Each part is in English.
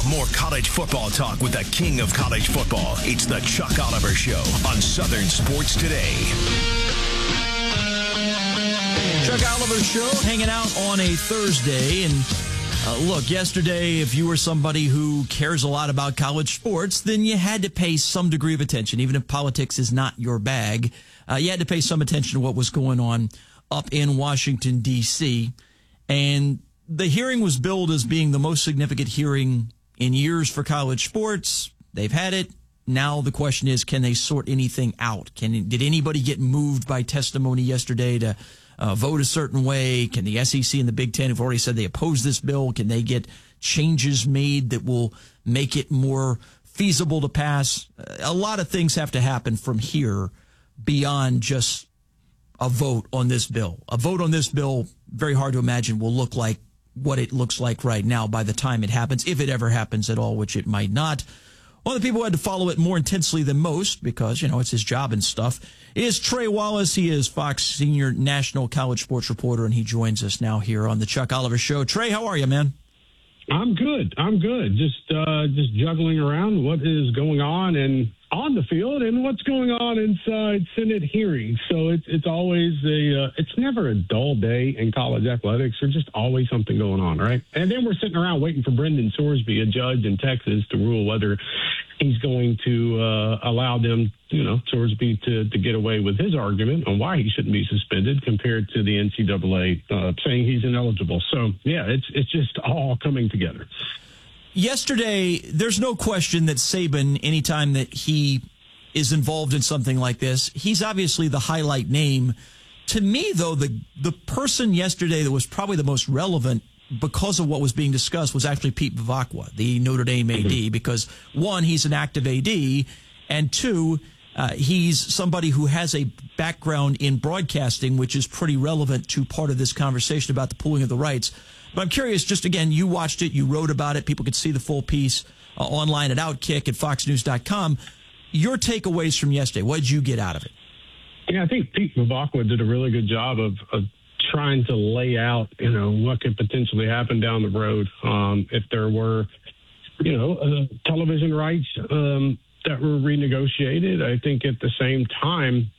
More college football talk with the king of college football. It's the Chuck Oliver Show on Southern Sports Today. Chuck Oliver Show, hanging out on a Thursday. And look, yesterday, if you were somebody who cares a lot about college sports, then you had to pay some degree of attention, even if politics is not your bag. You had to pay some attention to what was going on up in Washington, D.C. And the hearing was billed as being the most significant hearing in years for college sports. They've had it. Now the question is, can they sort anything out? Did anybody get moved by testimony yesterday to vote a certain way? Can the SEC and the Big Ten have already said they oppose this bill? Can they get changes made that will make it more feasible to pass? A lot of things have to happen from here beyond just a vote on this bill. A vote on this bill, very hard to imagine, will look like what it looks like right now by the time it happens, if it ever happens at all, which it might not. One of the people who had to follow it more intensely than most, because, it's his job and stuff, is Trey Wallace. He is Fox senior national college sports reporter, and he joins us now here on the Chuck Oliver Show. Trey, how are you, man? I'm good. Just juggling around what is going on and on the field and what's going on inside Senate hearings. So it's always it's never a dull day in college athletics. There's just always something going on, right? And then we're sitting around waiting for Brendan Sorsby, a judge in Texas, to rule whether he's going to allow them, Sorsby to get away with his argument on why he shouldn't be suspended compared to the NCAA saying he's ineligible. So, yeah, it's just all coming together. Yesterday, there's no question that Saban, anytime that he is involved in something like this, he's obviously the highlight name. To me, though, the person yesterday that was probably the most relevant because of what was being discussed was actually Pete Bevacqua, the Notre Dame AD, because one, he's an active AD, and two, he's somebody who has a background in broadcasting, which is pretty relevant to part of this conversation about the pooling of the rights. But I'm curious, just again, you watched it, you wrote about it, people could see the full piece online at Outkick at foxnews.com. Your takeaways from yesterday, what did you get out of it? Yeah, I think Pete Bevacqua did a really good job of trying to lay out, what could potentially happen down the road if there were, television rights that were renegotiated. I think at the same time,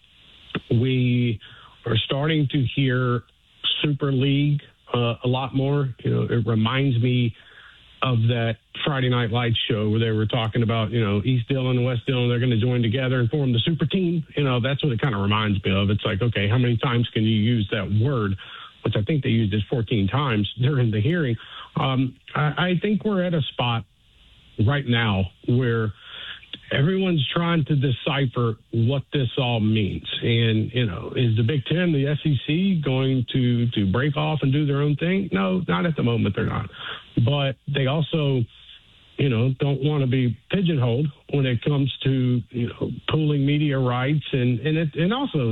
we are starting to hear Super League a lot more. It reminds me of that Friday Night Lights show where they were talking about, East Dillon and West Dillon, they're going to join together and form the super team. That's what it kind of reminds me of. It's like, okay, how many times can you use that word, which I think they used it 14 times during the hearing. I think we're at a spot right now where everyone's trying to decipher what this all means. And, is the Big Ten, the SEC, going to break off and do their own thing? No, not at the moment. They're not. But they also, don't want to be pigeonholed when it comes to, pooling media rights. And also,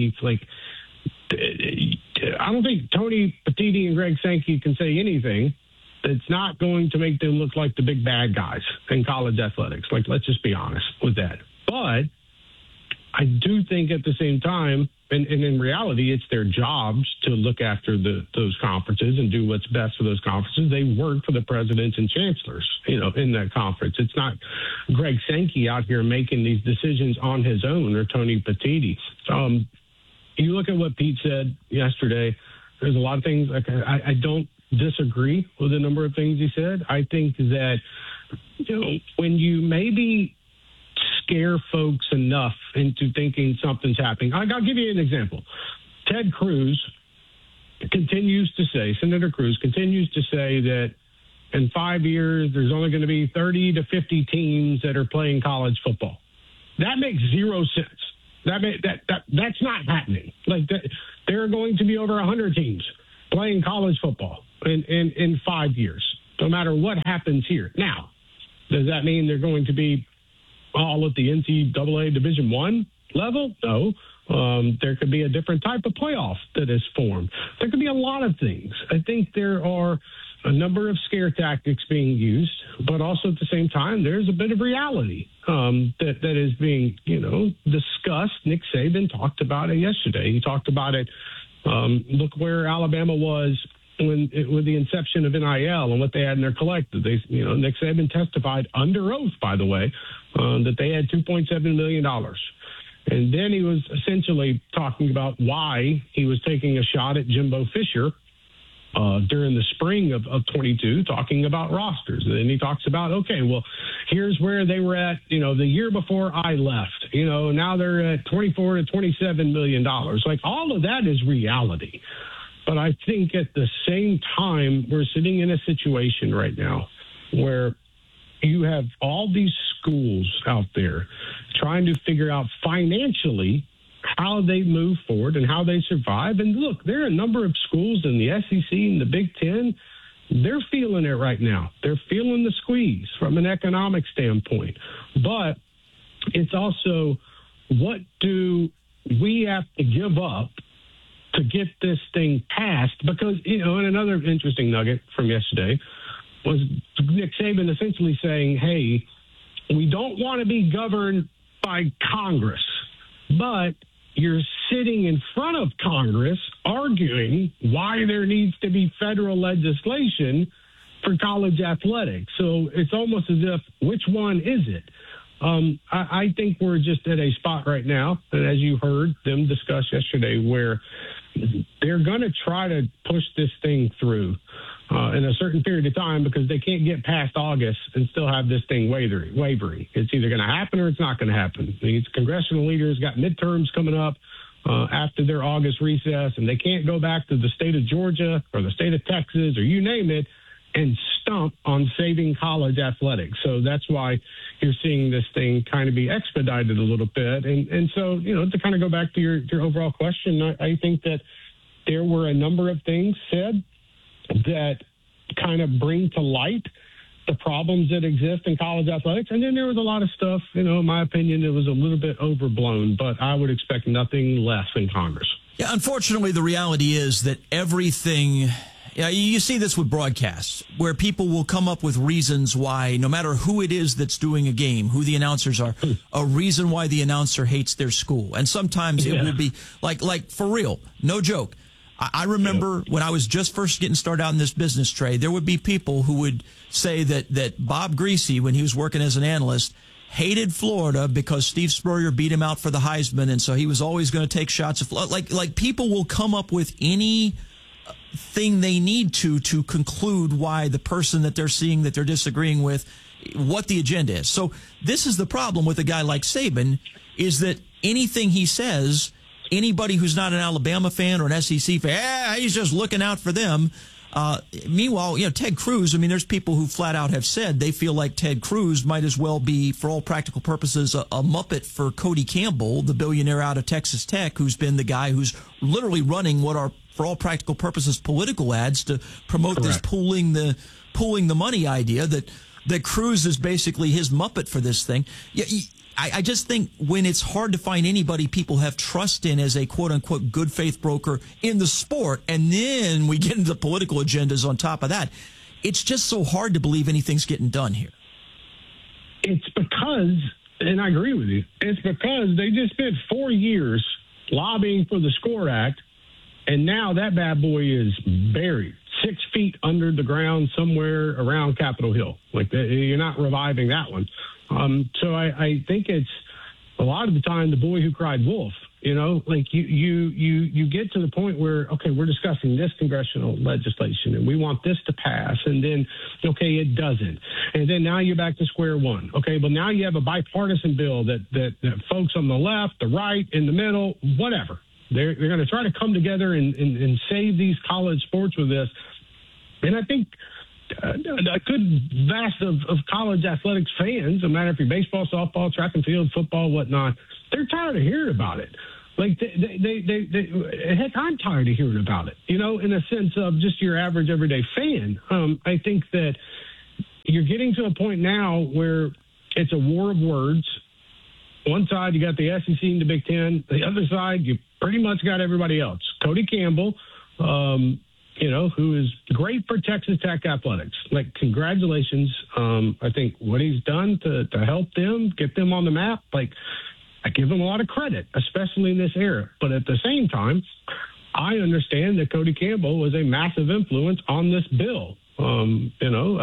I don't think Tony Petitti and Greg Sankey can say anything that's not going to make them look like the big bad guys in college athletics. Like, let's just be honest with that. But I do think at the same time, and in reality, it's their jobs to look after those conferences and do what's best for those conferences. They work for the presidents and chancellors, in that conference. It's not Greg Sankey out here making these decisions on his own, or Tony Petitti. You look at what Pete said yesterday, there's a lot of things. I don't disagree with a number of things he said. I think that, when you maybe scare folks enough into thinking something's happening. I'll give you an example. Ted Cruz continues to say, Senator Cruz continues to say that in 5 years, there's only going to be 30 to 50 teams that are playing college football. That makes zero sense. That's not happening. Like, there are going to be over 100 teams playing college football in 5 years, no matter what happens here. Now, does that mean they're going to be all at the NCAA Division I level? No. There could be a different type of playoff that is formed. There could be a lot of things. I think there are a number of scare tactics being used, but also at the same time, there's a bit of reality that is being, discussed. Nick Saban talked about it yesterday. He talked about it. Look where Alabama was with the inception of NIL and what they had in their collective. Nick Saban testified under oath, by the way, that they had $2.7 million. And then he was essentially talking about why he was taking a shot at Jimbo Fisher during the spring of 22, talking about rosters. And then he talks about, okay, well, here's where they were at, the year before I left. Now they're at $24 to $27 million. Like, all of that is reality. But I think at the same time, we're sitting in a situation right now where you have all these schools out there trying to figure out financially how they move forward and how they survive. And look, there are a number of schools in the SEC and the Big Ten. They're feeling it right now. They're feeling the squeeze from an economic standpoint. But it's also, what do we have to give up to get this thing passed? Because, and another interesting nugget from yesterday was Nick Saban essentially saying, hey, we don't want to be governed by Congress, but you're sitting in front of Congress arguing why there needs to be federal legislation for college athletics. So it's almost as if, which one is it? I think we're just at a spot right now, and as you heard them discuss yesterday, where they're going to try to push this thing through in a certain period of time, because they can't get past August and still have this thing wavering. It's either going to happen or it's not going to happen. These congressional leaders got midterms coming up after their August recess, and they can't go back to the state of Georgia or the state of Texas or you name it and stump on saving college athletics. So that's why you're seeing this thing kind of be expedited a little bit. And so, to kind of go back to your overall question, I think that there were a number of things said that kind of bring to light the problems that exist in college athletics. And then there was a lot of stuff, in my opinion, it was a little bit overblown, but I would expect nothing less in Congress. Yeah, unfortunately, the reality is that everything... Yeah, you see this with broadcasts, where people will come up with reasons why, no matter who it is that's doing a game, who the announcers are, a reason why the announcer hates their school. And sometimes it will be like for real, no joke. I remember when I was just first getting started out in this business, Trey, there would be people who would say that Bob Greasy, when he was working as an analyst, hated Florida because Steve Spurrier beat him out for the Heisman, and so he was always going to take shots at like people will come up with any thing they need to conclude why the person that they're seeing that they're disagreeing with, what the agenda is. So this is the problem with a guy like Saban, is that anything he says, anybody who's not an Alabama fan or an SEC fan, he's just looking out for them. Meanwhile, Ted Cruz, there's people who flat out have said they feel like Ted Cruz might as well be, for all practical purposes, a Muppet for Cody Campbell, the billionaire out of Texas Tech, who's been the guy who's literally running what are, for all practical purposes, political ads to promote Correct. This pooling the money idea, that Cruz is basically his Muppet for this thing. Yeah, I just think when it's hard to find anybody people have trust in as a quote-unquote good faith broker in the sport, and then we get into political agendas on top of that, it's just so hard to believe anything's getting done here. It's because, and I agree with you, it's because they just spent 4 years lobbying for the SCORE Act, and now that bad boy is buried 6 feet under the ground somewhere around Capitol Hill. You're not reviving that one. So I think it's a lot of the time the boy who cried wolf. You get to the point where, okay, we're discussing this congressional legislation and we want this to pass, and then, okay, it doesn't. And then now you're back to square one. Okay, but now you have a bipartisan bill that folks on the left, the right, in the middle, whatever, they're going to try to come together and save these college sports with this. And I think a good vast of college athletics fans, no matter if you're baseball, softball, track and field, football, whatnot, they're tired of hearing about it. Heck, I'm tired of hearing about it, in a sense of just your average everyday fan. I think that you're getting to a point now where it's a war of words. One side, you got the SEC and the Big Ten. The other side, you pretty much got everybody else. Cody Campbell, who is great for Texas Tech athletics. Congratulations. I think what he's done to help them, get them on the map, I give him a lot of credit, especially in this era. But at the same time, I understand that Cody Campbell was a massive influence on this bill. And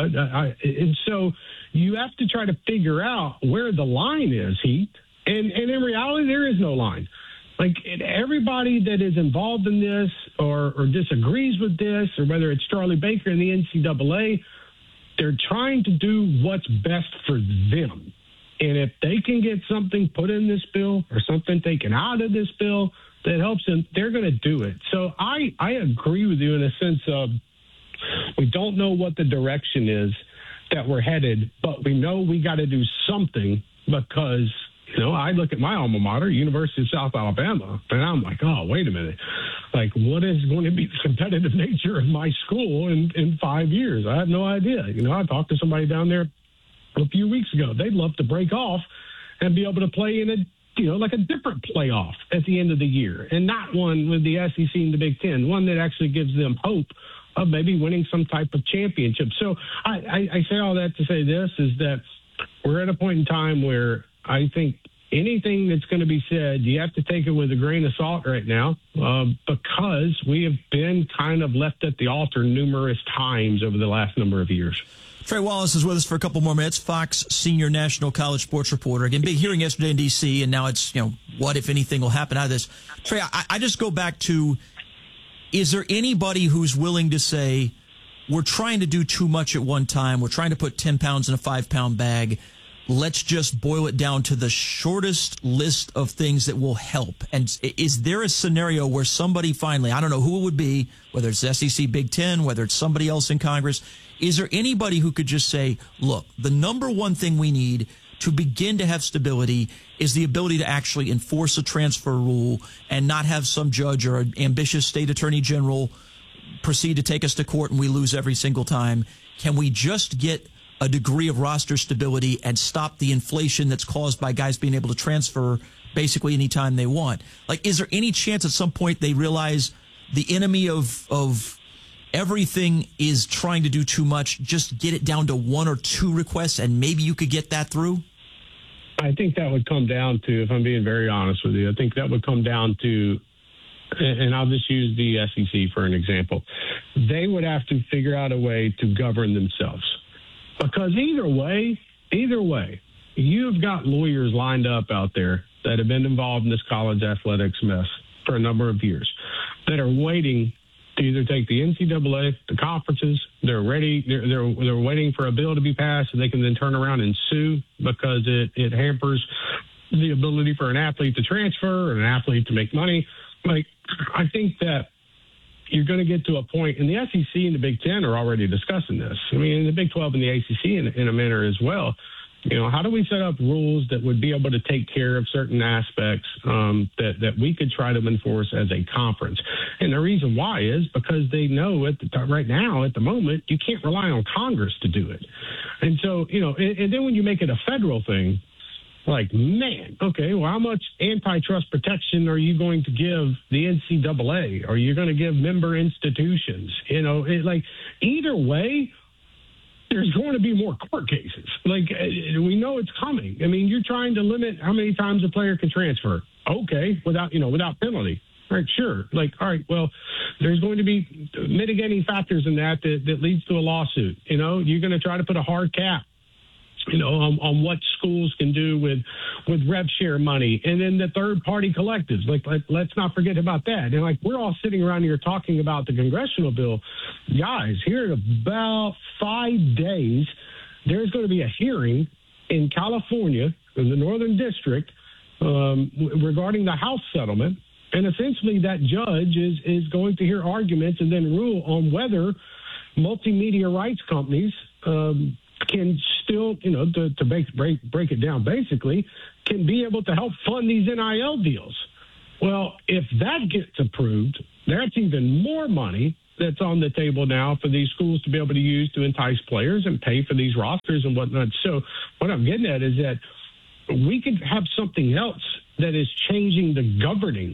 so you have to try to figure out where the line is, Heath. And in reality, there is no line. Like, everybody that is involved in this or disagrees with this, or whether it's Charlie Baker and the NCAA, they're trying to do what's best for them. And if they can get something put in this bill or something taken out of this bill that helps them, they're going to do it. So I agree with you in a sense of, we don't know what the direction is that we're headed, but we know we got to do something because, I look at my alma mater, University of South Alabama, and I'm like, oh, wait a minute. Like, what is going to be the competitive nature of my school in 5 years? I have no idea. I talked to somebody down there a few weeks ago. They'd love to break off and be able to play in a like a different playoff at the end of the year, and not one with the SEC and the Big Ten, one that actually gives them hope of maybe winning some type of championship. So I say all that to say this is that we're at a point in time where I think anything that's going to be said, you have to take it with a grain of salt right now, because we have been kind of left at the altar numerous times over the last number of years. Trey Wallace is with us for a couple more minutes, Fox senior national college sports reporter. Again, big hearing yesterday in D.C., and now it's, what, if anything, will happen out of this. Trey, I just go back to, is there anybody who's willing to say, we're trying to do too much at one time, we're trying to put 10 pounds in a 5-pound bag, let's just boil it down to the shortest list of things that will help? And is there a scenario where somebody finally, I don't know who it would be, whether it's SEC, Big Ten, whether it's somebody else in Congress, is there anybody who could just say, look, the number one thing we need to begin to have stability is the ability to actually enforce a transfer rule and not have some judge or an ambitious state attorney general proceed to take us to court and we lose every single time? Can we just get a degree of roster stability and stop the inflation that's caused by guys being able to transfer basically anytime they want? Like, is there any chance at some point they realize the enemy of everything is trying to do too much, just get it down to 1 or 2 requests, and maybe you could get that through? I think that would come down to, if I'm being very honest with you, I think that would come down to, and I'll just use the SEC for an example, they would have to figure out a way to govern themselves. Because either way, you've got lawyers lined up out there that have been involved in this college athletics mess for a number of years that are waiting to either take the NCAA, the conferences. They're ready. They're waiting for a bill to be passed so they can then turn around and sue because it hampers the ability for an athlete to transfer or an athlete to make money. Like, I think that you're going to get to a point, and the SEC and the Big Ten are already discussing this. I mean, the Big 12 and the ACC in a manner as well. How do we set up rules that would be able to take care of certain aspects that we could try to enforce as a conference? And the reason why is because they know right now, at the moment, you can't rely on Congress to do it. And so, and then when you make it a federal thing, like, man, okay, well, how much antitrust protection are you going to give the NCAA? Are you going to give member institutions? Either way, there's going to be more court cases. Like, we know it's coming. I mean, you're trying to limit how many times a player can transfer. Okay, without penalty. All right, sure. Like, all right, well, there's going to be mitigating factors in that leads to a lawsuit. You're going to try to put a hard cap, on what schools can do with rev share money, and then the third party collectives. Like, let's not forget about that. And we're all sitting around here talking about the congressional bill. Guys, here in about 5 days, there's going to be a hearing in California, in the Northern District, regarding the House settlement. And essentially that judge is going to hear arguments and then rule on whether multimedia rights companies can still, to break it down basically, can be able to help fund these NIL deals. Well, if that gets approved, that's even more money that's on the table now for these schools to be able to use to entice players and pay for these rosters and whatnot. So what I'm getting at is that we could have something else that is changing the governing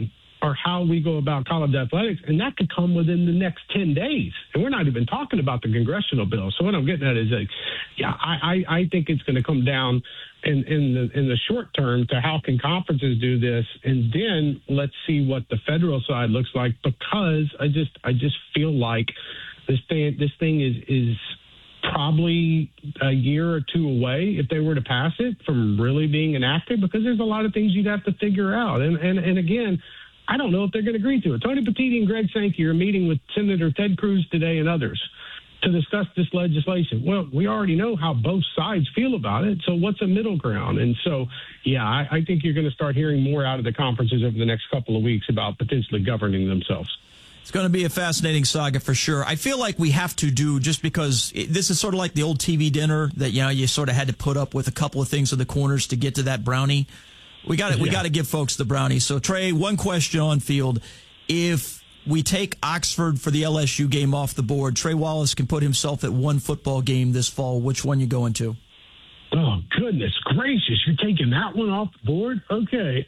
are how we go about college athletics, and that could come within the next 10 days. And we're not even talking about the congressional bill. So what I'm getting at is, I think it's going to come down in the short term to how can conferences do this, and then let's see what the federal side looks like, because I just feel like this thing is probably a year or two away, if they were to pass it, from really being enacted, because there's a lot of things you'd have to figure out. And again, I don't know if they're going to agree to it. Tony Petitti and Greg Sankey are meeting with Senator Ted Cruz today and others to discuss this legislation. Well, we already know how both sides feel about it, so what's a middle ground? And so, I think you're going to start hearing more out of the conferences over the next couple of weeks about potentially governing themselves. It's going to be a fascinating saga for sure. I feel like we have to do, just because this is sort of like the old TV dinner that, you sort of had to put up with a couple of things in the corners to get to that brownie. We got to give folks the brownie. So, Trey, one question on field. If we take Oxford for the LSU game off the board, Trey Wallace can put himself at one football game this fall. Which one you going to? Oh, goodness gracious. You're taking that one off the board? Okay.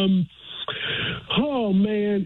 Oh, man.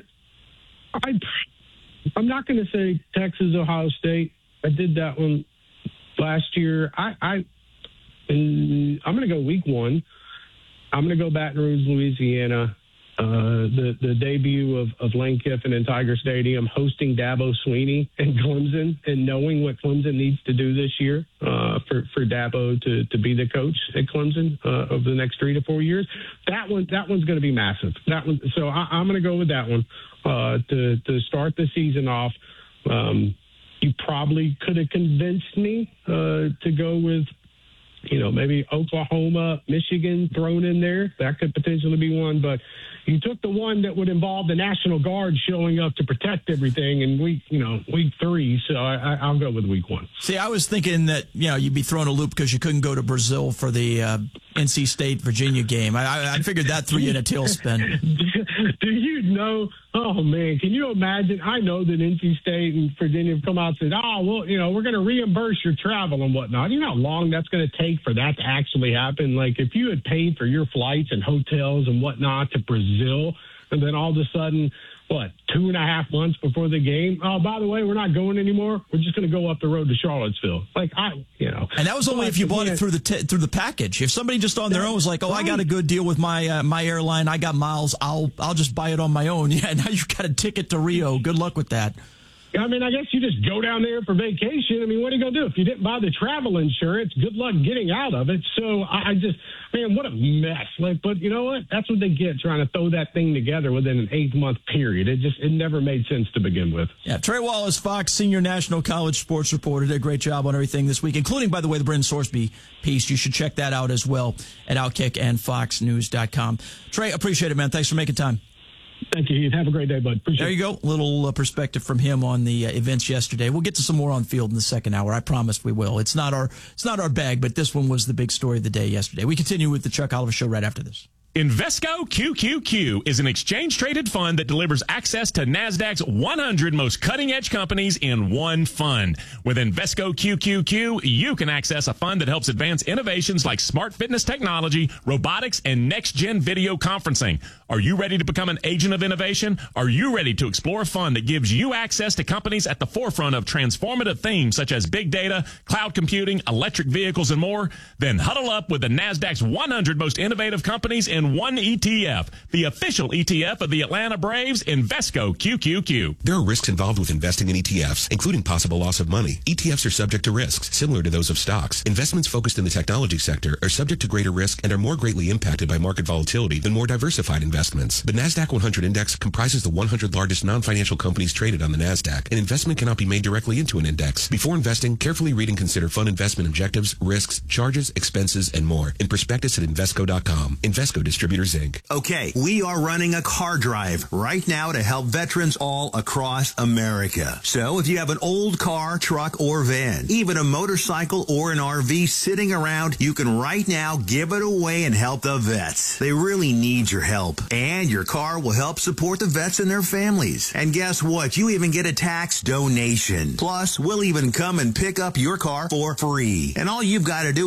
I'm not going to say Texas, Ohio State. I did that one last year. I'm going to go week one. I'm going to go Baton Rouge, Louisiana. The debut of Lane Kiffin in Tiger Stadium, hosting Dabo Swinney and Clemson, and knowing what Clemson needs to do this year for Dabo to be the coach at Clemson over the next 3 to 4 years. That one's going to be massive. So I'm going to go with that one to start the season off. You probably could have convinced me to go with, maybe Oklahoma, Michigan thrown in there. That could potentially be one. But you took the one that would involve the National Guard showing up to protect everything in week 3. So I'll go with week one. See, I was thinking that, you'd be thrown a loop because you couldn't go to Brazil for the NC State-Virginia game. I figured that threw you in a tailspin. Do you know? Oh, man, can you imagine? I know that NC State and Virginia have come out and said, we're going to reimburse your travel and whatnot. You know how long that's going to take for that to actually happen? Like, if you had paid for your flights and hotels and whatnot to Brazil, and then all of a sudden, 2.5 months before the game, oh, by the way, we're not going anymore. We're just going to go up the road to Charlottesville. And that was only if you bought it through the package. If somebody just on their own was like, I got a good deal with my airline, I got miles, I'll just buy it on my own. Yeah, now you've got a ticket to Rio. Good luck with that. I mean, I guess you just go down there for vacation. I mean, what are you going to do? If you didn't buy the travel insurance, good luck getting out of it. So man, what a mess. But you know what? That's what they get trying to throw that thing together within an 8-month period. It never made sense to begin with. Yeah, Trey Wallace, Fox Senior National College Sports Reporter, did a great job on everything this week, including, by the way, the Brendan Sorsby piece. You should check that out as well at Outkick and FoxNews.com. Trey, appreciate it, man. Thanks for making time. Thank you. Have a great day, bud. Appreciate it. There you go. A little perspective from him on the events yesterday. We'll get to some more on field in the second hour. I promise we will. It's not our bag, but this one was the big story of the day yesterday. We continue with the Chuck Oliver Show right after this. Invesco QQQ is an exchange-traded fund that delivers access to NASDAQ's 100 most cutting-edge companies in one fund. With Invesco QQQ, you can access a fund that helps advance innovations like smart fitness technology, robotics, and next-gen video conferencing. Are you ready to become an agent of innovation? Are you ready to explore a fund that gives you access to companies at the forefront of transformative themes such as big data, cloud computing, electric vehicles, and more? Then huddle up with the NASDAQ's 100 most innovative companies in one ETF, the official ETF of the Atlanta Braves, Invesco QQQ. There are risks involved with investing in ETFs, including possible loss of money. ETFs are subject to risks, similar to those of stocks. Investments focused in the technology sector are subject to greater risk and are more greatly impacted by market volatility than more diversified investments. The NASDAQ 100 Index comprises the 100 largest non-financial companies traded on the NASDAQ. An investment cannot be made directly into an index. Before investing, carefully read and consider fund investment objectives, risks, charges, expenses, and more in prospectus at Invesco.com. Invesco Distributors, Inc. Okay, we are running a car drive right now to help veterans all across America. So if you have an old car, truck, or van, even a motorcycle or an RV sitting around, you can right now give it away and help the vets. They really need your help. And your car will help support the vets and their families. And guess what? You even get a tax donation. Plus, we'll even come and pick up your car for free. And all you've got to do